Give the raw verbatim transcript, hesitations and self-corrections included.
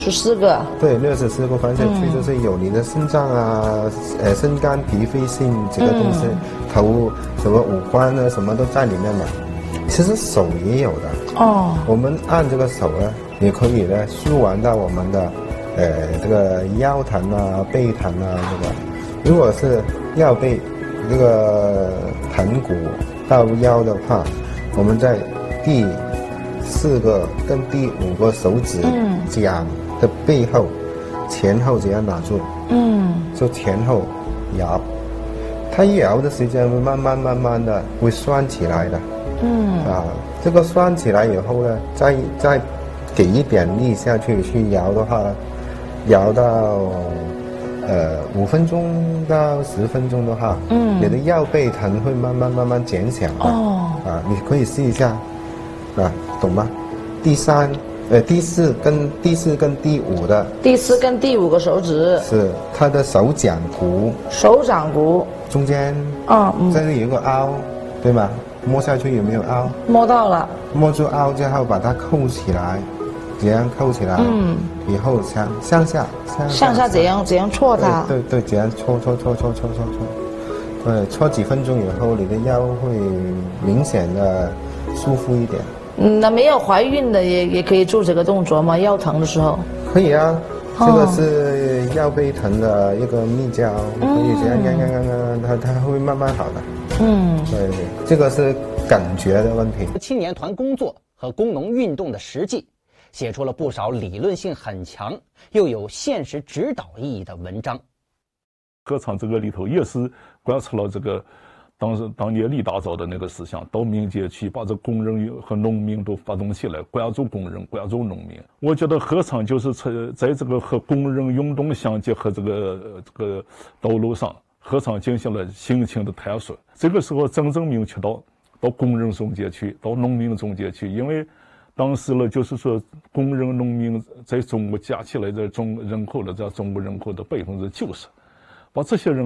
十四个。对， 六十四个方向去，就是有你的肾脏啊，呃，肾肝脾肺心这个东西，嗯、头什么五官啊，什么都在里面嘛。其实手也有的哦。我们按这个手呢，也可以呢输完到我们的，呃，这个腰疼啊、背疼啊这个。如果是腰背这个疼骨到腰的话，我们在第四个跟第五个手指甲的背后、嗯、前后这样拿住，嗯，就前后摇，它摇的时间会慢慢慢慢的会酸起来的，嗯啊，这个酸起来以后呢，再再给一点力下去去摇的话，摇到呃五分钟到十分钟的话，嗯，你的腰背疼会慢慢慢慢减小的，哦，啊，你可以试一下，啊，懂吗？第三，呃，第四跟第四跟第五的， 第四跟第五个手指是它的手掌骨， 手掌骨中间，哦，嗯，这里有个凹，对吗？摸下去有没有凹？ 摸到了。 摸住凹之后，把它扣起来，怎样扣起来？嗯，以后向向下， 向下，向下怎样怎样搓它？ 对 对, 对，怎样搓搓搓搓搓搓搓，对，搓几分钟以后，你的腰会明显的舒服一点。 嗯，那没有怀孕的也也可以做这个动作吗？腰疼的时候？ 可以啊，这个是腰背疼的一个秘诀，可以这样这样这样这样，它它会慢慢好的。嗯，对对，这个是感觉的问题。 青年团工作和工农运动的实际，写出了不少理论性很强又有现实指导意义的文章。 歌唱这个里头也是观察了这个当时当年李大钊的那个思想，到民间去把这工人和农民都发动起来，关注工人，关注农民。我觉得合唱就是在在这个和工人运动相结合这个这个道路上，合唱进行了辛勤的探索。这个时候真正明确到到工人中间去，到农民中间去，因为当时呢，就是说工人农民在中国加起来的总人口的在中国人口的百分之九十，把这些人